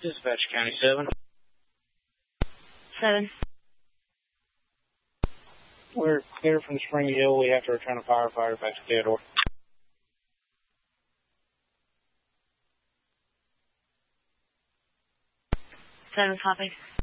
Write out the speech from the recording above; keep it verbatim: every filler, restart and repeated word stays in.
Dispatch County seven. seven. We're clear from Spring Hill. We have to return a firefighter back to Theodore. seven, copy.